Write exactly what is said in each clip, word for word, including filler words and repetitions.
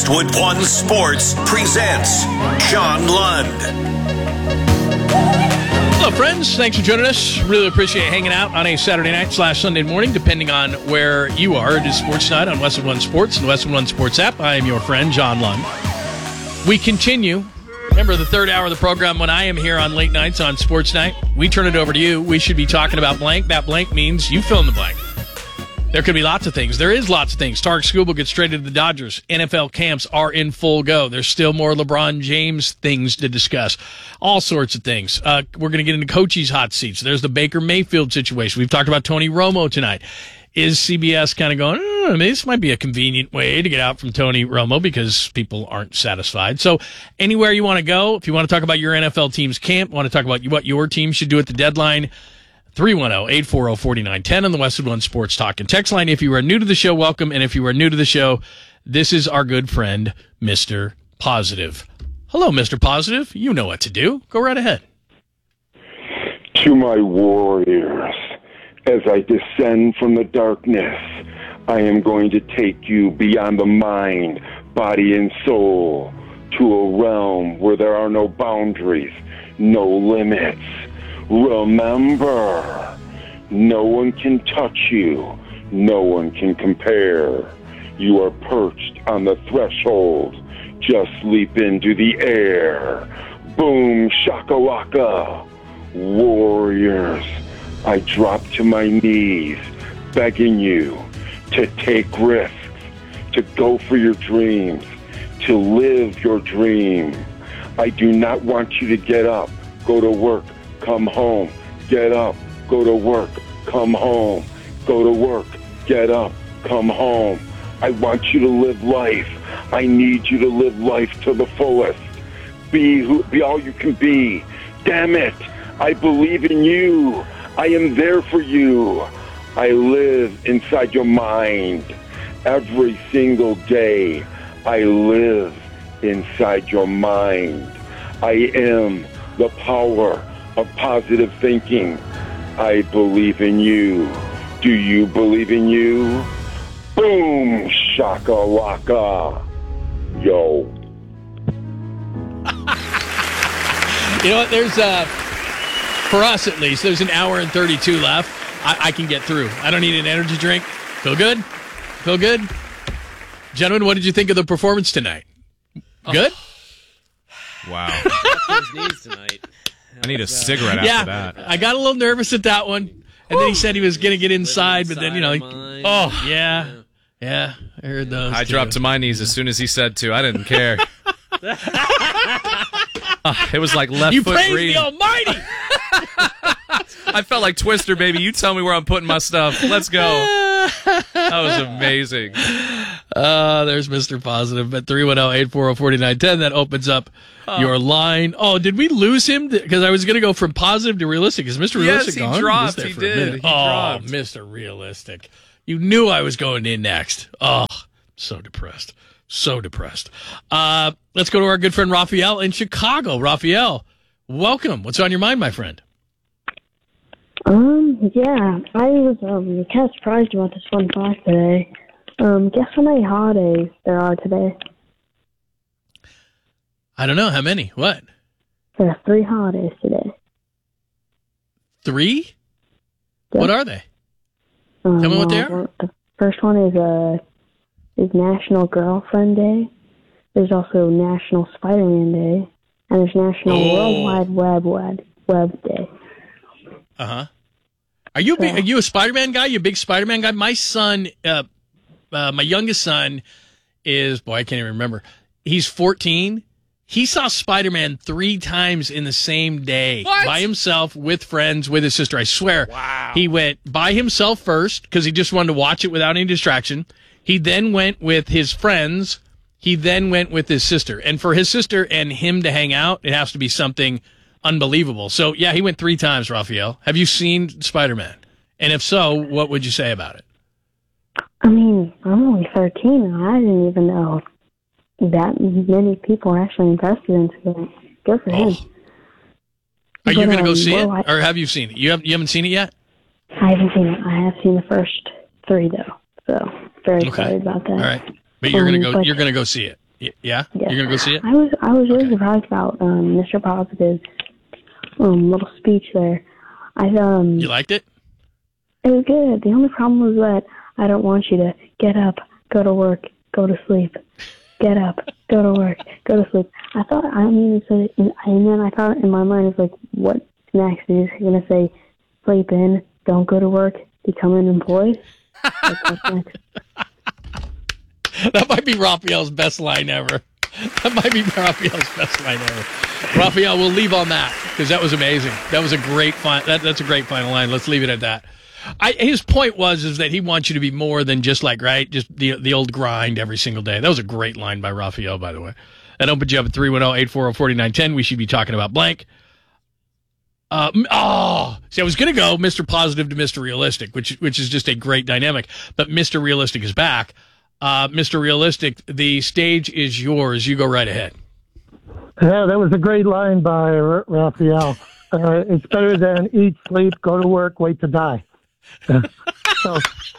Westwood One Sports presents John Lund. Hello, friends. Thanks for joining us. Really appreciate hanging out on a Saturday night slash Sunday morning, depending on where you are. It is Sports Night on Westwood One Sports and the Westwood One Sports app. I am your friend, John Lund. We continue. Remember the third hour of the program when I am here on late nights on Sports Night. We turn it over to you. We should be talking about blank. That blank means you fill in the blank. There could be lots of things. There is lots of things. Tarek Skubal gets traded to the Dodgers. N F L camps are in full go. There's still more LeBron James things to discuss. All sorts of things. Uh, we're going to get into Coach's hot seats. There's the Baker Mayfield situation. We've talked about Tony Romo tonight. Is C B S kind of going, oh, maybe this might be a convenient way to get out from Tony Romo because people aren't satisfied. So anywhere you want to go, if you want to talk about your N F L team's camp, want to talk about what your team should do at the deadline, three one zero, eight four zero, four nine one zero on the Westwood One Sports Talk and text line. If you are new to the show, welcome. And if you are new to the show, this is our good friend, Mister Positive. Hello, Mister Positive. You know what to do. Go right ahead. To my warriors, as I descend from the darkness, I am going to take you beyond the mind, body, and soul to a realm where there are no boundaries, no limits. Remember, no one can touch you. No one can compare. You are perched on the threshold. Just leap into the air. Boom, shakalaka. Warriors, I drop to my knees, begging you to take risks, to go for your dreams, to live your dream. I do not want you to get up, go to work, come home, get up, go to work, come home, go to work, get up, come home. I want you to live life. I need you to live life to the fullest. Be who, be all you can be. Damn it, I believe in you. I am there for you. I live inside your mind. Every single day, I live inside your mind. I am the power of positive thinking. I believe in you. Do you believe in you? Boom, shakalaka. Yo. You know what? There's, uh, for us at least, there's an hour and thirty-two left. I, I can get through. I don't need an energy drink. Feel good? Feel good? Gentlemen, what did you think of the performance tonight? Good? Wow. His knees tonight. I need a cigarette after Yeah, that. I got a little nervous at that one. And then he said he was going to get inside, but then, you know, he, Inside oh, yeah, yeah, I heard those. I too. dropped to my knees as soon as he said to. I didn't care. uh, it was like left You foot praise green. the Almighty! I felt like Twister, baby. You tell me where I'm putting my stuff. Let's go. That was amazing. Uh, there's Mister Positive at three one zero, eight four zero, four nine one zero. That opens up oh. your line. Oh, did we lose him? Because I was going to go from positive to realistic. Is Mister Realistic Yes, he gone? dropped. He, He did. He oh, dropped. Mister Realistic. You knew I was going in next. Oh, so depressed. So depressed. Uh, let's go to our good friend Raphael in Chicago. Raphael, welcome. What's on your mind, my friend? Um, yeah, I was um kind of surprised about this fun fact today. Um, guess how many holidays there are today? I don't know. How many? What? There are three holidays today. Three? Yep. What are they? Um, Tell me what they well, are. The first one is uh is National Girlfriend Day. There's also National Spider-Man Day, and there's National Oh. World Wide Web Web Web Day. Uh huh. Are you a big, are you a Spider-Man guy? You a big Spider-Man guy? My son, uh, uh, my youngest son, is boy. I can't even remember. He's fourteen. He saw Spider-Man three times in the same day What? by himself, with friends, with his sister. I swear. Wow. He went by himself first because he just wanted to watch it without any distraction. He then went with his friends. He then went with his sister. And for his sister and him to hang out, it has to be something unbelievable. So, yeah, he went three times, Raphael. Have you seen Spider-Man? And if so, what would you say about it? I mean, I'm only thirteen, and I didn't even know that many people are actually invested into it. Good for Oh. him. Are you But, going to go um, see it? well, I- Or have you seen it? You haven't, you haven't seen it yet? I haven't seen it. I have seen the first three though, so very Okay. excited about that. All right. But you're going to Um, go but- you're going to go see it. Y- yeah? Yes. You're going to go see it? I was I was really Okay. surprised about um, Mister Positive's um, little speech there. I um, You liked it? It was good. The only problem was that I don't want you to get up, go to work, go to sleep, get up, go to work, go to sleep. I thought, I mean, so, and then I thought in my mind, it's like, what next? Is he going to say, sleep in, don't go to work, become unemployed? Like, what's next? That might be Raphael's best line ever. That might be Raphael's best line ever. Raphael, we'll leave on that because that was amazing. That was a great fi- that, That's a great final line. Let's leave it at that. I, his point was is that he wants you to be more than just like, right, just the the old grind every single day. That was a great line by Raphael, by the way. That opens you up at three one zero, eight four zero, four nine one zero. We should be talking about blank. Uh, oh, see, I was going to go Mister Positive to Mister Realistic, which which is just a great dynamic. But Mister Realistic is back. Uh, Mister Realistic, the stage is yours. You go right ahead. Yeah, that was a great line by R- Raphael. Uh, it's better than eat, sleep, go to work, wait to die. Uh, so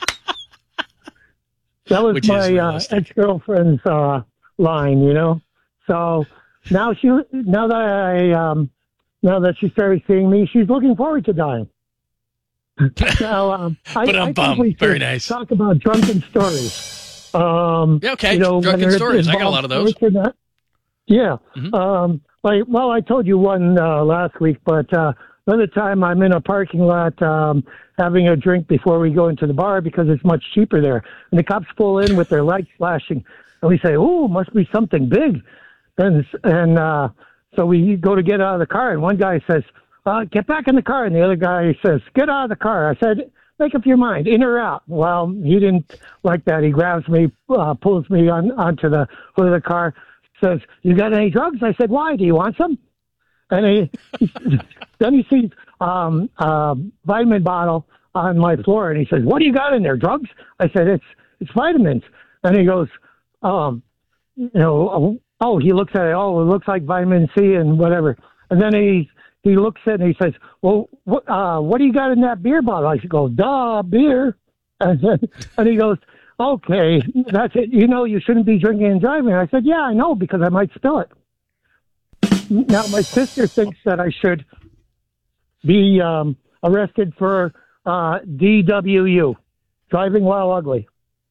that was Which is my uh, realistic. ex-girlfriend's uh, line, you know. So now she, now that I, um, now that she started seeing me, she's looking forward to dying. Now, um, I, But I'm I think bummed. we should Very nice. talk about drunken stories. Um, Yeah, okay. You know, Drunken whether it stories. I got a lot of those. involves sports or not. Yeah. Mhm. Um, like, well, I told you one uh, last week, but uh, another time I'm in a parking lot um, having a drink before we go into the bar because it's much cheaper there. And the cops pull in with their lights flashing. And we say, "Oh, must be something big." And and uh, so we go to get out of the car, and one guy says, uh, "Get back in the car," and the other guy says, "Get out of the car." I said, "Make up your mind, in or out." Well, he didn't like that. He grabs me, uh, pulls me on onto the hood of the car, says, "You got any drugs?" I said, "Why? Do you want some?" And he, then he sees um, a vitamin bottle on my floor, and he says, "What do you got in there? Drugs?" I said, "It's it's vitamins." And he goes, um, "You know, oh," he looks at it. "Oh, it looks like vitamin C and whatever." And then he he looks at it and he says, "Well, what uh, what do you got in that beer bottle?" I go, "Duh, beer." And then, and he goes, "Okay, that's it. You know, you shouldn't be drinking and driving." I said, "Yeah, I know, because I might spill it." Now, my sister thinks that I should be um, arrested for uh, D W U, driving while ugly.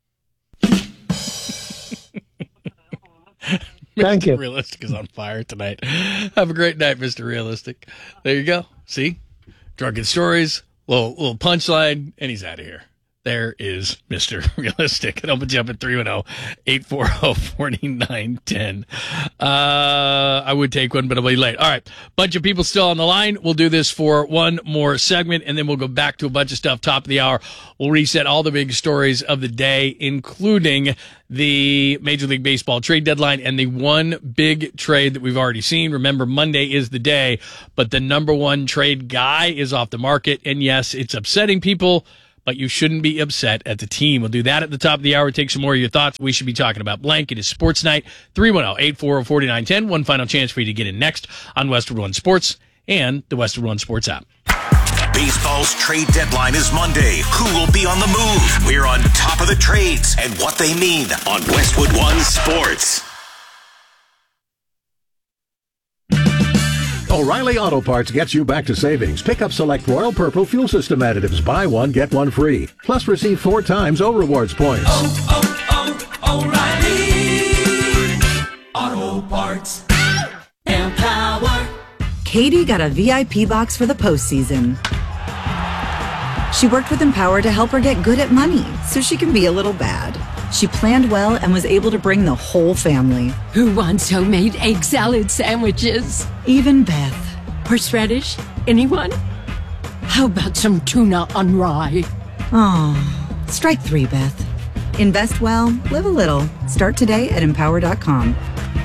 Thank Mister you. Realistic is on fire tonight. Have a great night, Mister Realistic. There you go. See? Drunken stories, little little punchline, and he's out of here. There is Mister Realistic. It opens you up at three one zero, eight four zero, four nine one zero. Uh, I would take one, but I'll be late. All right. Bunch of people still on the line. We'll do this for one more segment, and then we'll go back to a bunch of stuff. Top of the hour. We'll reset all the big stories of the day, including the Major League Baseball trade deadline and the one big trade that we've already seen. Remember, Monday is the day, but the number one trade guy is off the market. And yes, it's upsetting people, but you shouldn't be upset at the team. We'll do that at the top of the hour. Take some more of your thoughts. We should be talking about blank. It is Sports Night, three one zero, eight four zero, four nine one zero. One final chance for you to get in next on Westwood One Sports and the Westwood One Sports app. Baseball's trade deadline is Monday. Who will be on the move? We're on top of the trades and what they mean on Westwood One Sports. O'Reilly Auto Parts gets you back to savings. Pick up select Royal Purple fuel system additives. Buy one, get one free. Plus receive four times O Rewards points. Oh, oh, oh, O'Reilly Auto Parts. Empower. Katie got a V I P box for the postseason. She worked with Empower to help her get good at money so she can be a little bad. She planned well and was able to bring the whole family. Who wants homemade egg salad sandwiches? Even Beth. Horseradish? Anyone? How about some tuna on rye? Oh, strike three, Beth. Invest well, live a little. Start today at empower dot com.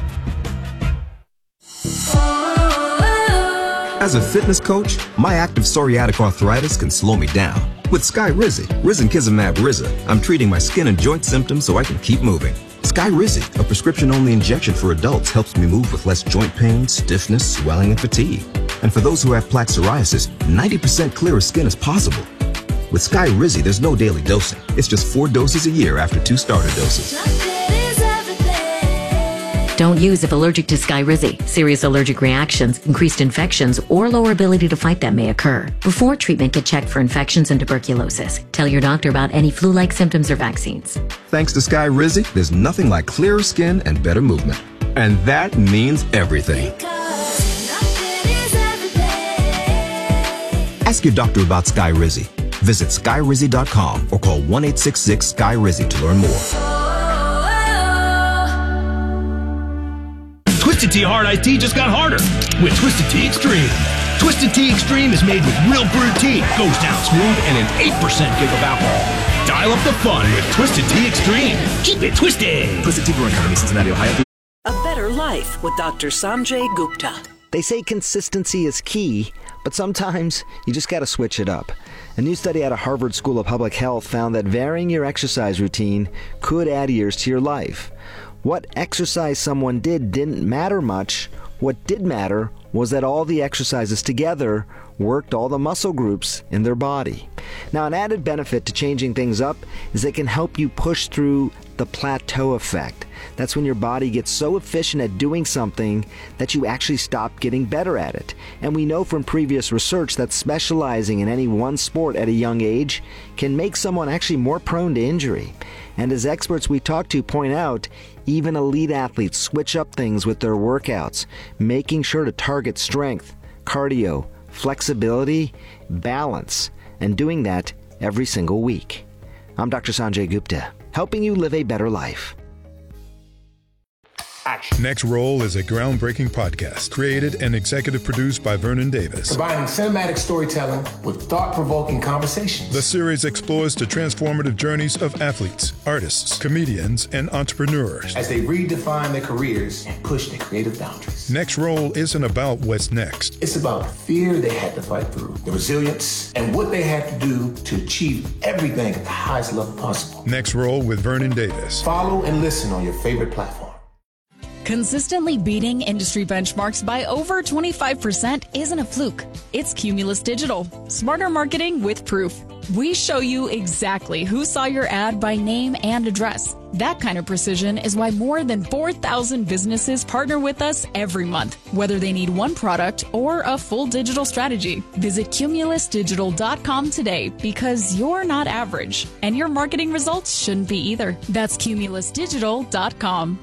As a fitness coach, my active psoriatic arthritis can slow me down. With Skyrizi, Risankizumab Riza, I'm treating my skin and joint symptoms so I can keep moving. Skyrizi, a prescription-only injection for adults, helps me move with less joint pain, stiffness, swelling, and fatigue. And for those who have plaque psoriasis, ninety percent clearer skin is possible. With Skyrizi, there's no daily dosing. It's just four doses a year after two starter doses. Don't use if allergic to Skyrizi. Serious allergic reactions, increased infections, or lower ability to fight them may occur. Before treatment, get checked for infections and tuberculosis. Tell your doctor about any flu-like symptoms or vaccines. Thanks to Skyrizi, there's nothing like clearer skin and better movement. And that means everything. Ask your doctor about Skyrizi. Visit Skyrizi dot com or call one eight six six Sky Rizzy to learn more. Twisted Tea Hard Iced Tea just got harder with Twisted Tea Extreme. Twisted Tea Extreme is made with real brewed tea, goes down smooth, and an eight percent kick of alcohol. Dial up the fun with Twisted Tea Extreme. Keep it twisted. Twisted Tea Brewing Company, Cincinnati, Ohio. A better life with Doctor Sanjay Gupta. They say consistency is key, but sometimes you just got to switch it up. A new study out of Harvard School of Public Health found that varying your exercise routine could add years to your life. What exercise someone did didn't matter much. What did matter was that all the exercises together worked all the muscle groups in their body. Now, an added benefit to changing things up is it can help you push through the plateau effect. That's when your body gets so efficient at doing something that you actually stop getting better at it. And we know from previous research that specializing in any one sport at a young age can make someone actually more prone to injury. And as experts we talk to point out, even elite athletes switch up things with their workouts, making sure to target strength, cardio, flexibility, balance, and doing that every single week. I'm Doctor Sanjay Gupta, helping you live a better life. Next Roll is a groundbreaking podcast created and executive produced by Vernon Davis. Combining cinematic storytelling with thought-provoking conversations. The series explores the transformative journeys of athletes, artists, comedians, and entrepreneurs as they redefine their careers and push their creative boundaries. Next Roll isn't about what's next. It's about the fear they had to fight through, the resilience, and what they had to do to achieve everything at the highest level possible. Next Roll with Vernon Davis. Follow and listen on your favorite platform. Consistently beating industry benchmarks by over twenty-five percent isn't a fluke. It's Cumulus Digital. Smarter marketing with proof. We show you exactly who saw your ad by name and address. That kind of precision is why more than four thousand businesses partner with us every month, whether they need one product or a full digital strategy. Visit Cumulus Digital dot com today because you're not average, and your marketing results shouldn't be either. That's Cumulus Digital dot com.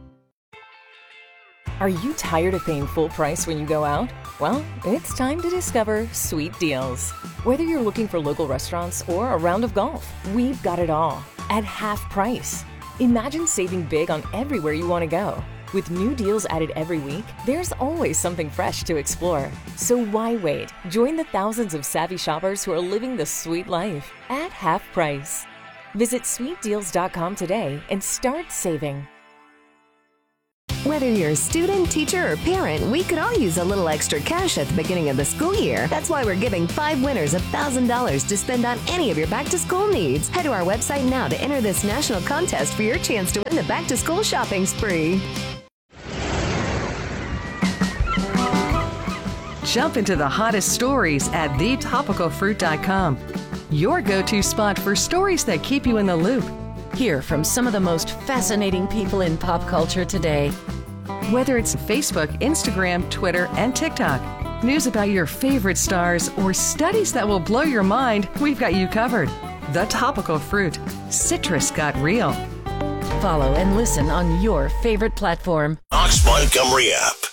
Are you tired of paying full price when you go out? Well, it's time to discover Sweet Deals. Whether you're looking for local restaurants or a round of golf, we've got it all at half price. Imagine saving big on everywhere you want to go. With new deals added every week, there's always something fresh to explore. So why wait? Join the thousands of savvy shoppers who are living the sweet life at half price. Visit Sweet Deals dot com today and start saving. Whether you're a student, teacher, or parent, we could all use a little extra cash at the beginning of the school year. That's why we're giving five winners one thousand dollars to spend on any of your back-to-school needs. Head to our website now to enter this national contest for your chance to win the back-to-school shopping spree. Jump into the hottest stories at the topical fruit dot com. Your go-to spot for stories that keep you in the loop. Hear from some of the most fascinating people in pop culture today. Whether it's Facebook, Instagram, Twitter, and TikTok, news about your favorite stars, or studies that will blow your mind, we've got you covered. The Topical Fruit. Citrus got real. Follow and listen on your favorite platform. Knox Montgomery app.